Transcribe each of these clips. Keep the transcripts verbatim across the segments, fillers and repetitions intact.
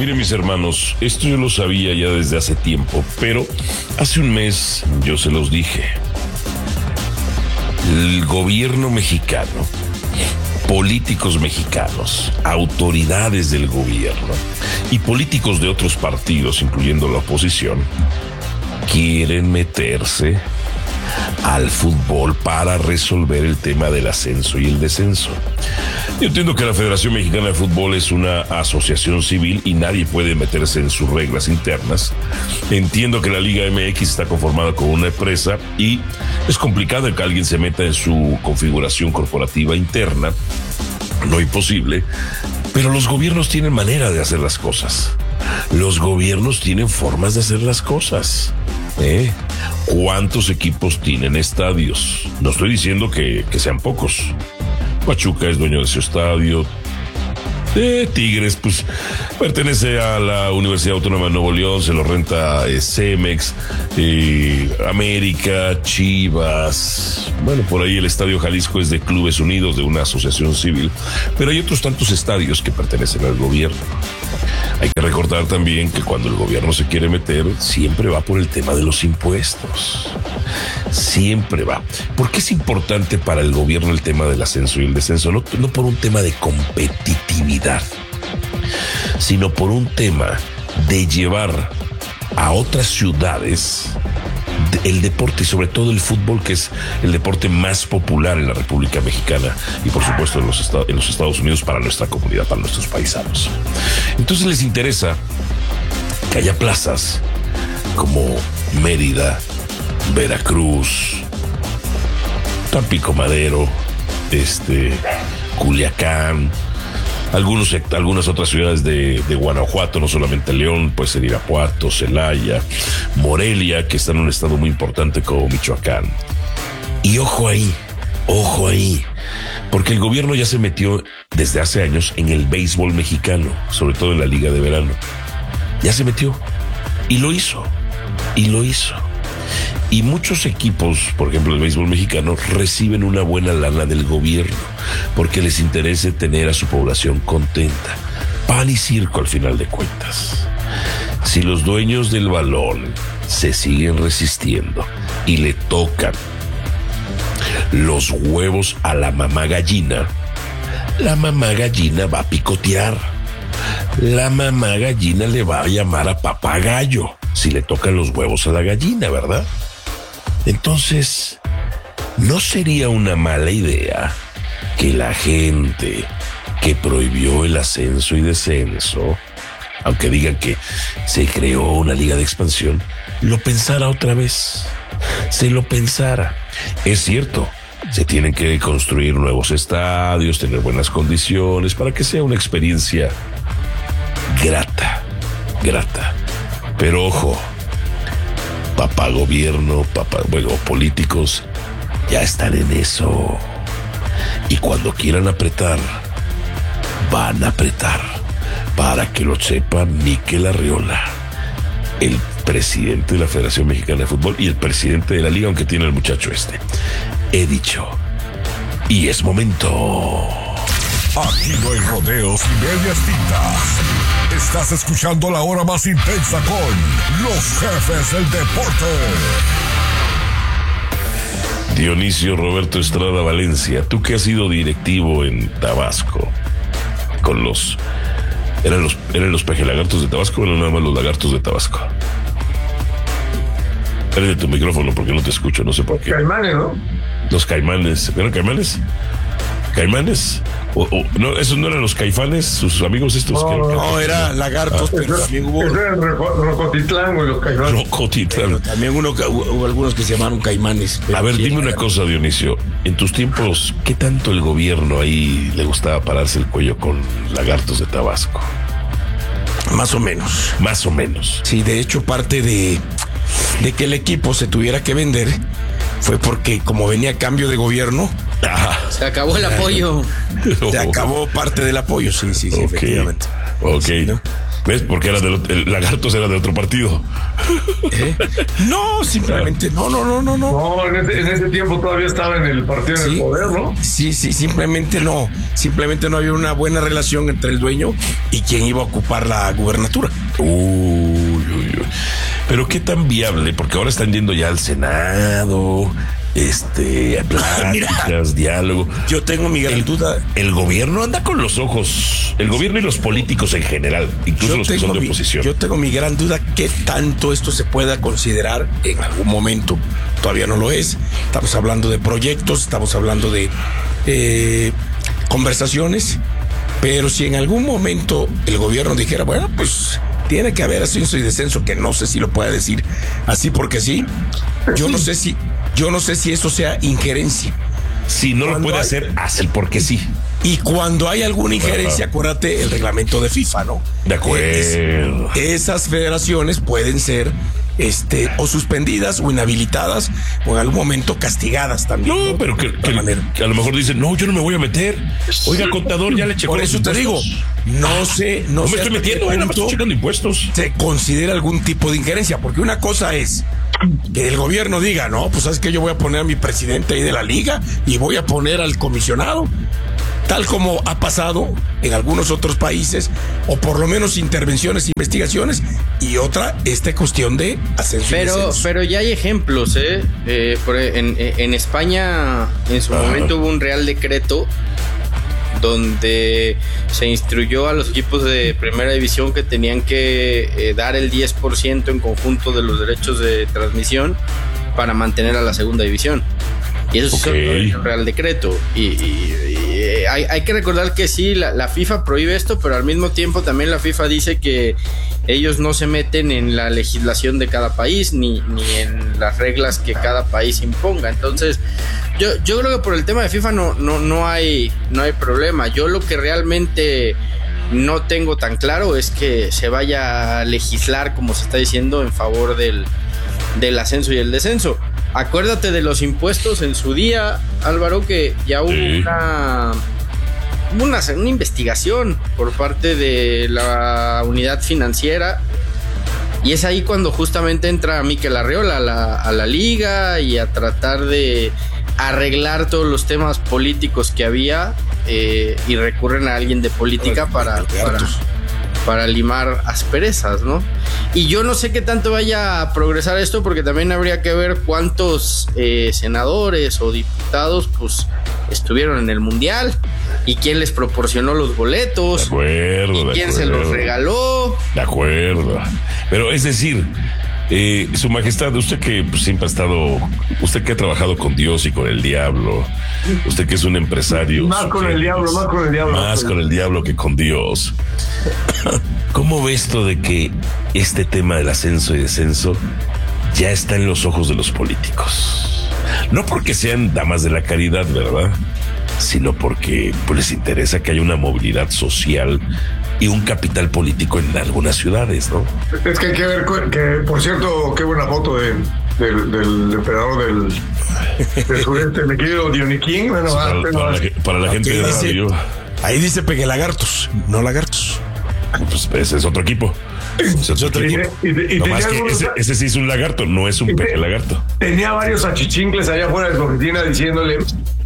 Miren, mis hermanos, esto yo lo sabía ya desde hace tiempo, pero hace un mes yo se los dije. El gobierno mexicano, políticos mexicanos, autoridades del gobierno y políticos de otros partidos, incluyendo la oposición, quieren meterse al fútbol para resolver el tema del ascenso y el descenso. Yo entiendo que la Federación Mexicana de Fútbol es una asociación civil y nadie puede meterse en sus reglas internas. Entiendo que la Liga M X está conformada con una empresa y es complicado que alguien se meta en su configuración corporativa interna. No imposible, pero los gobiernos tienen manera de hacer las cosas. Los gobiernos tienen formas de hacer las cosas. ¿Eh? ¿Cuántos equipos tienen estadios? No estoy diciendo que, que sean pocos. Pachuca es dueño de su estadio. Eh, Tigres, pues, pertenece a la Universidad Autónoma de Nuevo León, se lo renta eh, Cemex, eh, América, Chivas. Bueno, por ahí el Estadio Jalisco es de Clubes Unidos, de una asociación civil. Pero hay otros tantos estadios que pertenecen al gobierno. Hay que recordar también que cuando el gobierno se quiere meter, siempre va por el tema de los impuestos. Siempre va. ¿Por qué es importante para el gobierno el tema del ascenso y el descenso? No, no por un tema de competitividad, sino por un tema de llevar a otras ciudades el deporte y sobre todo el fútbol, que es el deporte más popular en la República Mexicana y por supuesto en los, estados, en los Estados Unidos para nuestra comunidad, para nuestros paisanos. Entonces les interesa que haya plazas como Mérida, Veracruz, Tampico Madero, este, Culiacán, Algunos, algunas otras ciudades de, de Guanajuato, no solamente León, puede ser Irapuato, Celaya, Morelia, que está en un estado muy importante como Michoacán. Y ojo ahí, ojo ahí, porque el gobierno ya se metió desde hace años en el béisbol mexicano, sobre todo en la Liga de Verano. Ya se metió y lo hizo, y lo hizo. Y muchos equipos, por ejemplo el béisbol mexicano, reciben una buena lana del gobierno porque les interesa tener a su población contenta. Pan y circo al final de cuentas. Si los dueños del balón se siguen resistiendo y le tocan los huevos a la mamá gallina, la mamá gallina va a picotear. La mamá gallina le va a llamar a papá gallo si le tocan los huevos a la gallina, ¿verdad? Entonces, ¿no sería una mala idea que la gente que prohibió el ascenso y descenso, aunque digan que se creó una liga de expansión, lo pensara otra vez? Se lo pensara. Es cierto, se tienen que construir nuevos estadios, tener buenas condiciones para que sea una experiencia grata, grata. Pero ojo, papá gobierno, papá, bueno, políticos, ya están en eso. Y cuando quieran apretar, van a apretar. Para que lo sepan Mikel Arriola, el presidente de la Federación Mexicana de Fútbol y el presidente de la liga, aunque tiene el muchacho este. He dicho, y es momento. Aquí no hay rodeos y medias tintas. Estás escuchando la hora más intensa con los jefes del deporte. Dionisio Roberto Estrada Valencia, tú que has sido directivo en Tabasco, con los... ¿Eran los, eran los pejelagartos de Tabasco o eran nada más los lagartos de Tabasco? Prende tu micrófono porque no te escucho, no sé por qué. Caimanes, ¿no? Los caimanes, ¿eran caimanes? ¿Caimanes? O, o, no, esos no eran los caifanes, sus amigos estos. No, que, no, no era lagartos, ah, pero eso, también hubo. Eso era Rocotitlán, güey, los caimanes. Rocotitlán. Pero también uno, hubo, hubo algunos que se llamaron caimanes. A ver, dime una cosa, Dionisio. En tus tiempos, ¿qué tanto el gobierno ahí le gustaba pararse el cuello con lagartos de Tabasco? Más o menos. Más o menos. Sí, de hecho, parte de, de que el equipo se tuviera que vender fue porque, como venía cambio de gobierno, Ajá. Se acabó el apoyo. Se acabó parte del apoyo, sí, sí, sí, Ok. efectivamente. Ok. Sí, ¿no? ¿Ves? Porque era del, el Lagartos era de otro partido. ¿Eh? No, simplemente, no, no, no, no, no. No, en ese, en ese tiempo todavía estaba en el partido en Sí. el poder, ¿no? Sí, sí, simplemente no. Simplemente no había una buena relación entre el dueño y quien iba a ocupar la gubernatura. Uy, uy, uy. Pero qué tan viable, porque ahora están yendo ya al Senado, este, pláticas, diálogo. Yo tengo mi gran El, duda. el gobierno anda con los ojos, el gobierno y los políticos en general, incluso Yo los que tengo, son de mi, oposición. yo tengo mi gran duda qué tanto esto se pueda considerar en algún momento. Todavía no lo es. Estamos hablando de proyectos, estamos hablando de eh, conversaciones, pero si en algún momento el gobierno dijera, bueno, pues tiene que haber ascenso y descenso, que no sé si lo pueda decir así porque sí. Yo no sé si, yo no sé si eso sea injerencia. Si no lo Cuando puede hay- hacer, hace el porque sí. Y cuando hay alguna injerencia, Ajá. acuérdate el reglamento de FIFA, ¿no? De acuerdo. Es- esas federaciones pueden ser este o suspendidas o inhabilitadas o en algún momento castigadas también. No, pero que, De que- otra manera. que a lo mejor dicen, no, yo no me voy a meter. Oiga, contador, ya le checó Por los eso te digo, impuestos. no sé, no, No sé me estoy hasta qué metiendo, eh, nada más punto estoy checando impuestos. se considera algún tipo de injerencia, porque una cosa es que el gobierno diga, no, pues sabes que yo voy a poner a mi presidente ahí de la liga y voy a poner al comisionado, tal como ha pasado en algunos otros países, o por lo menos intervenciones, investigaciones, y otra, esta cuestión de ascenso y Pero, descenso. pero ya hay ejemplos, ¿eh? Eh, por- en, en España en su Ajá. momento hubo un real decreto donde se instruyó a los equipos de primera división que tenían que eh, dar el diez por ciento en conjunto de los derechos de transmisión para mantener a la segunda división. Y eso Ok. es un real decreto. Y, y- y, eh, hay, hay que recordar que sí, la, la FIFA prohíbe esto, pero al mismo tiempo también la FIFA dice que ellos no se meten en la legislación de cada país ni, ni en las reglas que cada país imponga. Entonces, yo, yo creo que por el tema de FIFA no, no, no, hay, no hay problema. Yo lo que realmente no tengo tan claro es que se vaya a legislar, como se está diciendo, en favor del, del ascenso y el descenso. Acuérdate de los impuestos en su día, Álvaro, que ya hubo Sí. una, una, una investigación por parte de la unidad financiera. Y es ahí cuando justamente entra Mikel Arriola a la, a la liga y a tratar de arreglar todos los temas políticos que había eh, y recurren a alguien de política para, para, para limar asperezas, ¿no? Y yo no sé qué tanto vaya a progresar esto, porque también habría que ver cuántos eh, senadores o diputados pues estuvieron en el Mundial y quién les proporcionó los De boletos acuerdo, y de quién se los acuerdo. regaló. De acuerdo. Pero es decir, eh, Su Majestad, usted que pues, siempre ha estado, usted que ha trabajado con Dios y con el diablo, usted que es un empresario. Más con el diablo, más con el diablo. Más con el diablo que con Dios. ¿Cómo ve esto de que este tema del ascenso y descenso ya está en los ojos de los políticos? No porque sean damas de la caridad, ¿verdad? Sino porque pues, les interesa que haya una movilidad social y un capital político en algunas ciudades, ¿no? Es que hay que ver, cu- que por cierto, qué buena foto de, del, del emperador del, del sureste, mi querido Dioniquín. Bueno, Para, ah, para la, ge- para la gente Ok, de dice- radio, Ahí dice Pegue Lagartos, no lagartos. pues ese es otro equipo. Ese es otro y- equipo. y- y No tenía más que algunos- ese, ese sí es un lagarto, no es un y te- peje lagarto. tenía varios achichincles allá afuera de su oficina diciéndole.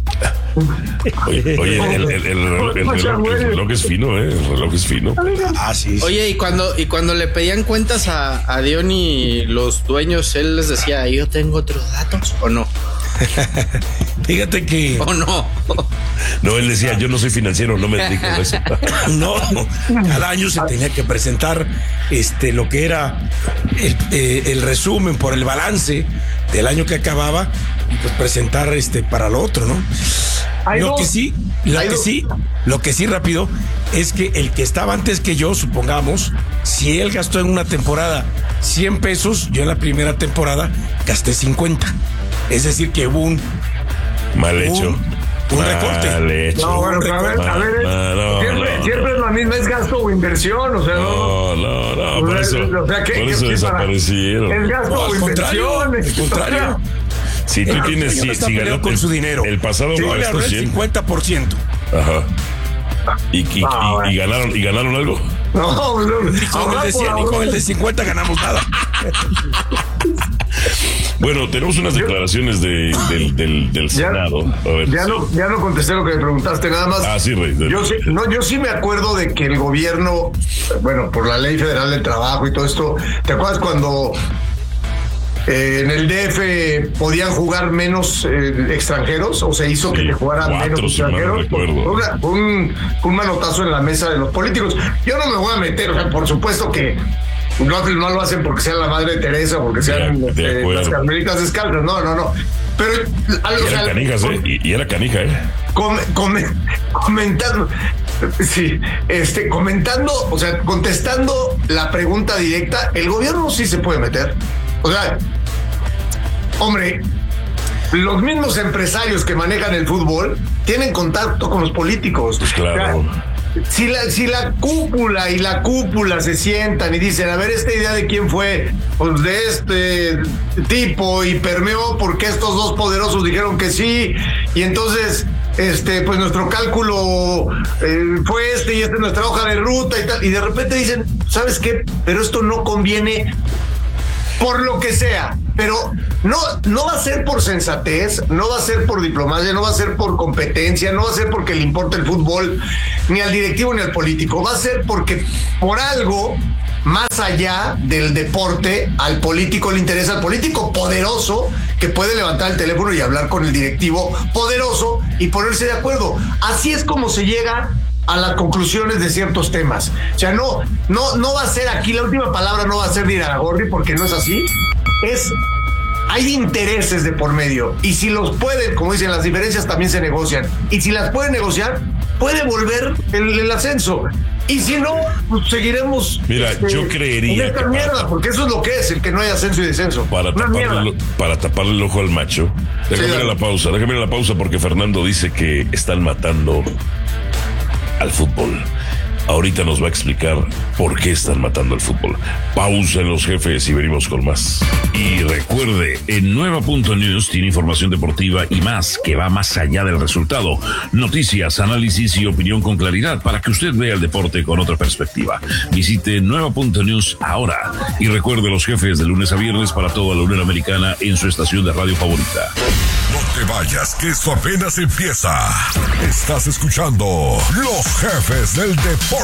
Oye, oye, el, el- el- el reloj, el reloj- el reloj es fino, ¿eh? El reloj es fino. Ah, sí. sí. Oye, y cuando, y cuando le pedían cuentas a, a Dion y los dueños, él les decía, yo tengo otros datos, o no, Fíjate que o no. No, él decía, yo no soy financiero, no me dedico a eso. no, cada año se tenía que presentar este lo que era el, eh, el resumen por el balance del año que acababa y pues presentar este para lo otro, ¿no? Hay Lo dos. que sí, lo Hay que dos. sí, lo que sí rápido es que el que estaba antes que yo, supongamos, si él gastó en una temporada cien pesos, yo en la primera temporada gasté cincuenta. Es decir, que hubo un Mal hecho. un recorte. Mal hecho. No, bueno, pero a ver, a ver, No, no, siempre, no, siempre es la misma, es gasto o inversión, o sea, no. No, no, no, por eso, O sea, ¿qué- por qué- eso qué para- desaparecieron. Es gasto No, o al contrario, inversión. al contrario. Si tú el tienes, dueño si, no está si peleado ganó con el, su dinero. el pasado Yo le ahorré el cien. cincuenta por ciento. Ajá. ¿Y, y, Ah, y, bueno. y ganaron, ¿y ganaron algo? No, no, Ni con el de cien ni con el de cincuenta ganamos nada. Bueno, tenemos unas declaraciones de, del, del, del Ya- Senado. A ver, Ya sí. no, ya no contesté lo que me preguntaste, nada más. Ah, sí, Rey. de- Yo sí, no, yo sí me acuerdo de que el gobierno, bueno, por la Ley Federal del Trabajo y todo esto, ¿te acuerdas cuando eh, en el D F podían jugar menos eh, extranjeros o se hizo Sí, que se jugaran cuatro, menos si mal no extranjeros? recuerdo. Fue una- fue un, fue un manotazo en la mesa de los políticos. Yo no me voy a meter, o sea, por supuesto que no, no lo hacen porque sean la Madre Teresa o porque sean De- de este, acuerdo. las Carmelitas Descalzas, no, no, no. Pero algo, Y o sea, era canijas, ¿eh? Y, y era canija, ¿eh? Com- com- comentando, sí, este, comentando, o sea, contestando la pregunta directa, el gobierno sí se puede meter. O sea, hombre, los mismos empresarios que manejan el fútbol tienen contacto con los políticos. Pues claro. O sea, si la, si la cúpula y la cúpula se sientan y dicen, a ver, esta idea de quién fue, pues de este tipo y permeó porque estos dos poderosos dijeron que sí, y entonces, este, pues nuestro cálculo eh, fue este y esta es nuestra hoja de ruta y tal, y de repente dicen, ¿sabes qué? Pero esto no conviene por lo que sea, pero no, no va a ser por sensatez, no va a ser por diplomacia, no va a ser por competencia, no va a ser porque le importa el fútbol, ni al directivo ni al político, va a ser porque por algo más allá del deporte, al político le interesa, al político poderoso que puede levantar el teléfono y hablar con el directivo poderoso y ponerse de acuerdo. Así es como se llega a las conclusiones de ciertos temas. O sea, no, no, no va a ser aquí, la última palabra no va a ser de Iragorri, porque no es así. Es, hay intereses de por medio. Y si los pueden, como dicen, las diferencias también se negocian. Y si las pueden negociar, puede volver el, el ascenso. Y si no, pues seguiremos. Mira, este, yo creería en esta que mierda, para- porque eso es lo que es, el que no hay ascenso y descenso. Para Una taparle, mierda. el- para taparle el ojo al macho. Déjame Sí, ir a dale. la pausa, déjame ir a la pausa porque Fernando dice que están matando al fútbol. Ahorita nos va a explicar por qué están matando al fútbol. Pausa en Los Jefes y venimos con más. Y recuerde, en Nueva Punto News tiene información deportiva y más que va más allá del resultado. Noticias, análisis y opinión con claridad para que usted vea el deporte con otra perspectiva. Visite Nueva Punto News ahora. Y recuerde Los Jefes de lunes a viernes para toda la Unión Americana en su estación de radio favorita. No te vayas, que esto apenas empieza. Estás escuchando Los Jefes del Deporte.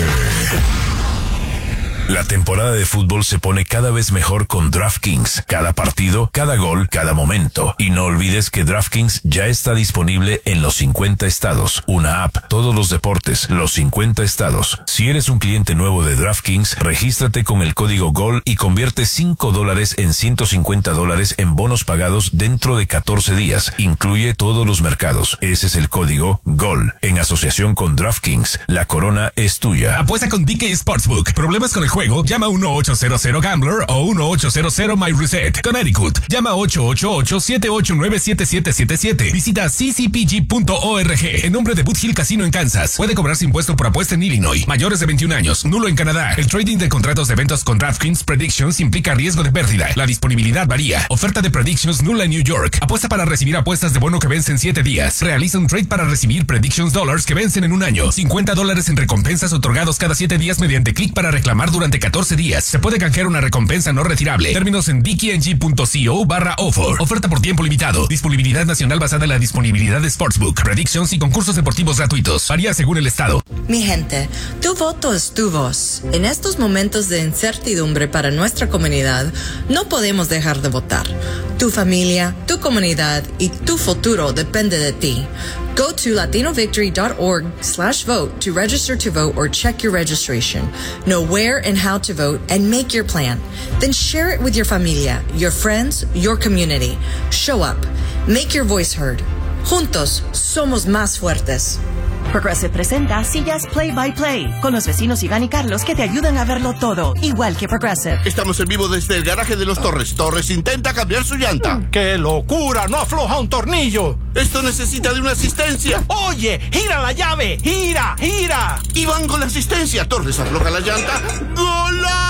La temporada de fútbol se pone cada vez mejor con DraftKings. Cada partido, cada gol, cada momento. Y no olvides que DraftKings ya está disponible en los cincuenta estados. Una app, todos los deportes, los cincuenta estados. Si eres un cliente nuevo de DraftKings, regístrate con el código GOL y convierte cinco dólares en ciento cincuenta dólares en bonos pagados dentro de catorce días. Incluye todos los mercados. Ese es el código GOL. En asociación con DraftKings, la corona es tuya. Apuesta con D K Sportsbook. ¿Problemas con el juego? Llama uno ocho cero cero Gambler o uno ocho cero cero My Reset. Connecticut. Llama ocho ocho ocho, siete ocho nueve, siete siete siete siete. Visita c c p g punto org. En nombre de Boot Hill Casino en Kansas. Puede cobrarse impuesto por apuesta en Illinois. Mayores de veintiún años. Nulo en Canadá. El trading de contratos de eventos con DraftKings Predictions implica riesgo de pérdida. La disponibilidad varía. Oferta de Predictions nula en New York. Apuesta para recibir apuestas de bono que vencen siete días. Realiza un trade para recibir Predictions Dollars que vencen en un año. cincuenta dólares en recompensas otorgados cada siete días mediante clic para reclamar durante catorce días. Se puede canjear una recompensa no retirable. Términos en d k n g punto co barra offer. Oferta por tiempo limitado. Disponibilidad nacional basada en la disponibilidad de Sportsbook, Predictions y concursos deportivos gratuitos. Varía según el estado. Mi gente, tu voto es tu voz. En estos momentos de incertidumbre para nuestra comunidad, no podemos dejar de votar. Tu familia, tu comunidad y tu futuro depende de ti. Go to latinovictory.org slash vote to register to vote or check your registration. Know where and how to vote and make your plan. Then share it with your familia, your friends, your community. Show up. Make your voice heard. Juntos somos más fuertes. Progressive presenta Sillas Play by Play, con los vecinos Iván y Carlos que te ayudan a verlo todo, igual que Progressive. Estamos en vivo desde el garaje de los Torres. Torres intenta cambiar su llanta. ¡Qué locura! ¡No afloja un tornillo! Esto necesita de una asistencia. ¡Oye! ¡Gira la llave! ¡Gira! ¡Gira! Iván con la asistencia. Torres afloja la llanta. ¡Golazo!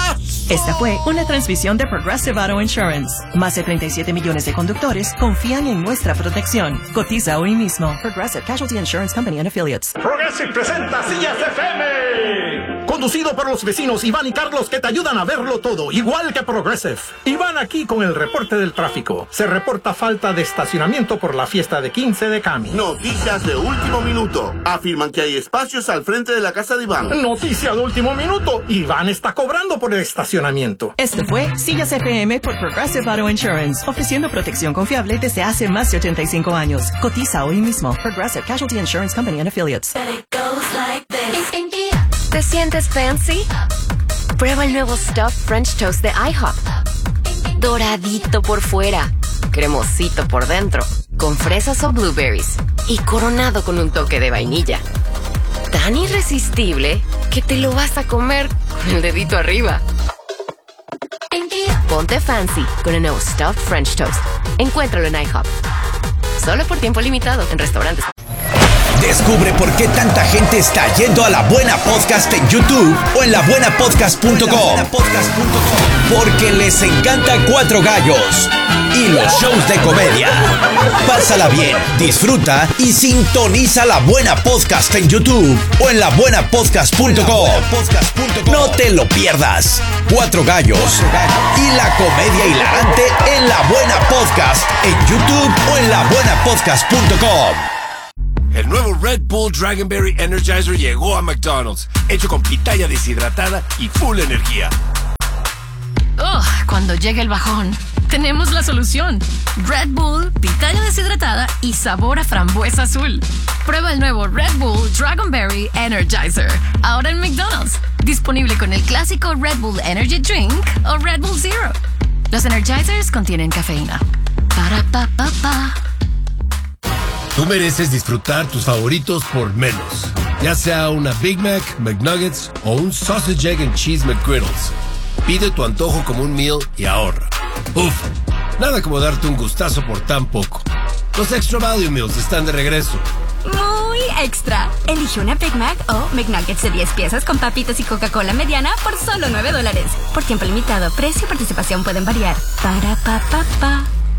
Esta fue una transmisión de Progressive Auto Insurance. Más de treinta y siete millones de conductores confían en nuestra protección. Cotiza hoy mismo. Progressive Casualty Insurance Company and Affiliates. Progressive presenta Sillas F M. Conducido por los vecinos Iván y Carlos, que te ayudan a verlo todo, igual que Progressive. Iván aquí con el reporte del tráfico. Se reporta falta de estacionamiento por la fiesta de quince de Cami. Noticias de último minuto. Afirman que hay espacios al frente de la casa de Iván. Noticia de último minuto. Iván está cobrando por el estacionamiento. Este fue Sillas F M por Progressive Auto Insurance, ofreciendo protección confiable desde hace más de ochenta y cinco años. Cotiza hoy mismo. Progressive Casualty Insurance Company and Affiliates. ¿Te sientes fancy? Prueba el nuevo Stuffed French Toast de IHOP. Doradito por fuera, cremosito por dentro, con fresas o blueberries y coronado con un toque de vainilla. Tan irresistible que te lo vas a comer con el dedito arriba. Ponte fancy con el nuevo Stuffed French Toast. Encuéntralo en IHOP. Solo por tiempo limitado en restaurantes. Descubre por qué tanta gente está yendo a La Buena Podcast en YouTube o en la buena podcast punto com. Porque les encanta Cuatro Gallos y los shows de comedia. Pásala bien, disfruta y sintoniza La Buena Podcast en YouTube o en la buena podcast punto com. No te lo pierdas. Cuatro Gallos y la comedia hilarante en La Buena Podcast en YouTube o en la buena podcast punto com. El nuevo Red Bull Dragonberry Energizer llegó a McDonald's, hecho con pitaya deshidratada y full energía. Oh, cuando llegue el bajón, tenemos la solución. Red Bull, pitaya deshidratada y sabor a frambuesa azul. Prueba el nuevo Red Bull Dragonberry Energizer, ahora en McDonald's. Disponible con el clásico Red Bull Energy Drink o Red Bull Zero. Los Energizers contienen cafeína. Para pa pa pa. Tú mereces disfrutar tus favoritos por menos. Ya sea una Big Mac, McNuggets o un Sausage, Egg and Cheese McGriddles. Pide tu antojo como un meal y ahorra. Uf, nada como darte un gustazo por tan poco. Los Extra Value Meals están de regreso. Muy extra. Elige una Big Mac o McNuggets de diez piezas con papitas y Coca-Cola mediana por solo nueve dólares. Por tiempo limitado, precio y participación pueden variar. Para pa pa pa.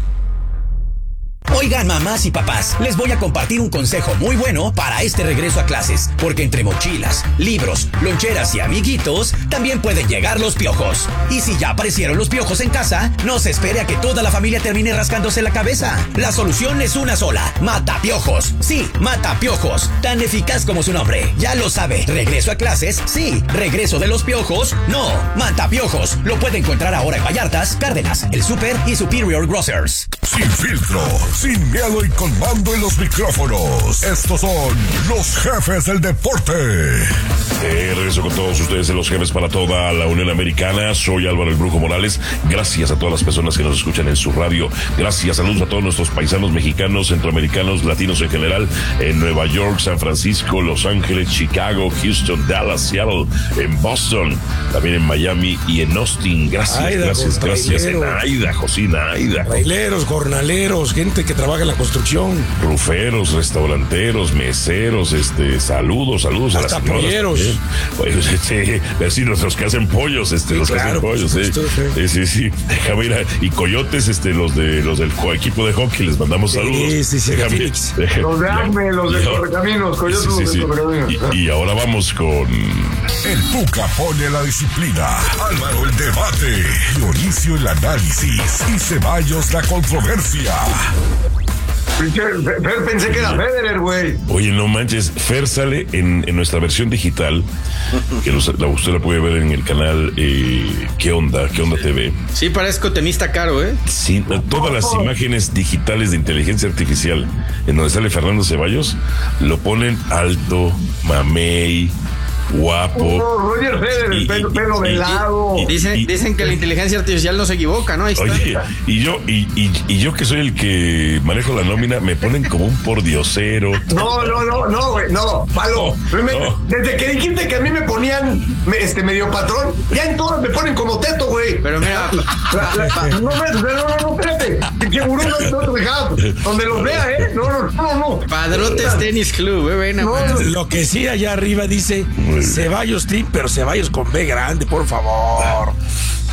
Oigan, mamás y papás, les voy a compartir un consejo muy bueno para este regreso a clases, porque entre mochilas, libros, loncheras y amiguitos, también pueden llegar los piojos. Y si ya aparecieron los piojos en casa, no se espere a que toda la familia termine rascándose la cabeza. La solución es una sola: Mata Piojos. Sí, Mata Piojos, tan eficaz como su nombre. Ya lo sabe, regreso a clases, sí, regreso de los piojos, no. Mata Piojos, lo puede encontrar ahora en Vallartas, Cárdenas, El Super y Superior Grocers. Sin filtro, sin miedo y con mando en los micrófonos. Estos son los jefes del deporte. Eh, regreso con todos ustedes en Los Jefes para toda la Unión Americana. Soy Álvaro el Brujo Morales. Gracias a todas las personas que nos escuchan en su radio. Gracias, saludos a todos nuestros paisanos mexicanos, centroamericanos, latinos en general, en Nueva York, San Francisco, Los Ángeles, Chicago, Houston, Dallas, Seattle, en Boston, también en Miami y en Austin. Gracias, Aida, gracias, gracias. En Idaho, sí, en Idaho. Traileros, jornaleros, gente que trabaja en la construcción. Ruferos, restauranteros, meseros, este, saludos, saludos hasta a las señoras. polleros. ¿Eh? Pues, este, vecinos, los que hacen pollos, este, sí, los claro, que hacen pollos, sí. Supuesto, sí, sí, sí. Déjame ir a, y coyotes, este, los de los del equipo de hockey, les mandamos saludos. Sí, sí, sí. Déjame, déjame, los de Acme, los de Correcaminos, coyotes, sí, sí, los de sí. Correcaminos. Y, y ahora vamos con... El Tuca pone la disciplina, Álvaro el debate, Dionisio el análisis y Ceballos la controversia. Fer, pensé que era Federer, güey. Oye, no manches, Fer sale en, en nuestra versión digital, que los, la, usted la puede ver en el canal eh, ¿Qué onda? ¿Qué onda T V? Sí, parezco tenista caro, ¿eh? Sí, todas las imágenes digitales de inteligencia artificial en donde sale Fernando Ceballos, lo ponen alto, mamey, guapo. Oh, Roger Federer, y, pelo, pelo y, velado. Y, y, dicen, y, dicen que la inteligencia artificial no se equivoca, ¿no? Ahí está. Oye, y yo, y, y, y yo que soy el que manejo la nómina, me ponen como un pordiosero. No, no, no, no, güey, no, Palo. No, me, no. Desde que dijiste que a mí me ponían este medio patrón, ya en todas me ponen como teto, güey. Pero mira, la, la, la, no, no, no, no, espérate. Que burro no te dejaba. Donde los vea, ¿eh? No, no, no, no. Padrotes Tenis Club, eh, ven a no, no. Lo que sí allá arriba dice Ceballos Team, pero Ceballos con B grande, por favor.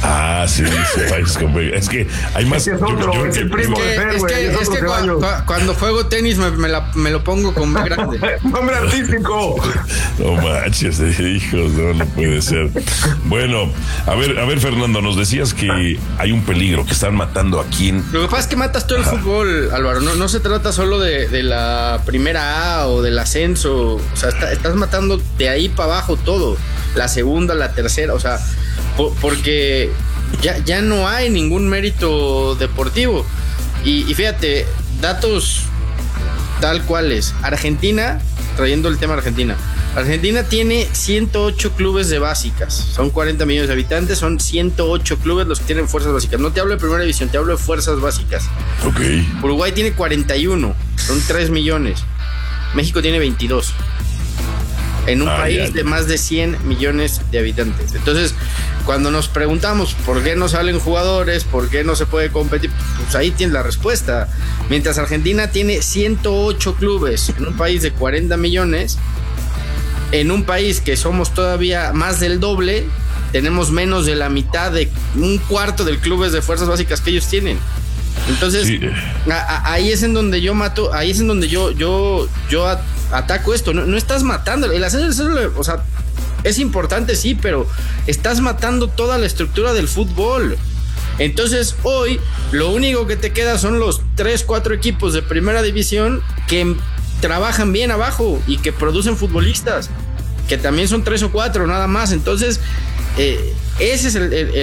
Ah, sí, sí, países con B. Es que hay más. Es otro, yo, yo, es el primo Es de que, Fer, es güey, que, es es otro que Ceballos. cua- cua- cuando juego tenis me, me, la, me lo pongo con B grande. Nombre artístico. No manches, hijos, no, no puede ser. Bueno, a ver, a ver, Fernando, nos decías que hay un peligro, que están matando a quién. Lo que pasa es que matas todo el fútbol, Álvaro. No, no se trata solo de, de la primera A o del ascenso. O sea, está- estás matando de ahí para abajo todo. La segunda, la tercera. O sea, po- porque ya, ya no hay ningún mérito deportivo. Y, y fíjate, datos tal cuales. Argentina, trayendo el tema Argentina. Argentina tiene ciento ocho clubes de básicas. Son cuarenta millones de habitantes, son ciento ocho clubes los que tienen fuerzas básicas. No te hablo de primera división, te hablo de fuerzas básicas. Ok. Uruguay tiene cuarenta y uno, son tres millones. México tiene veintidós. En un Ay, país ay, de ay. más de cien millones de habitantes. Entonces, cuando nos preguntamos por qué no salen jugadores, por qué no se puede competir, pues ahí tienes la respuesta. Mientras Argentina tiene ciento ocho clubes en un país de cuarenta millones, en un país que somos todavía más del doble, tenemos menos de la mitad de un cuarto del clubes de fuerzas básicas que ellos tienen. Entonces, Sí. a- a- ahí es en donde yo mato, ahí es en donde yo, yo, yo a- ataco esto. No, no estás matando. El ascenso, el ascenso, o sea, es importante, sí, pero estás matando toda la estructura del fútbol. Entonces, hoy, lo único que te queda son los tres, cuatro equipos de primera división que trabajan bien abajo y que producen futbolistas, que también son tres o cuatro, nada más. Entonces, eh, ese es el, el-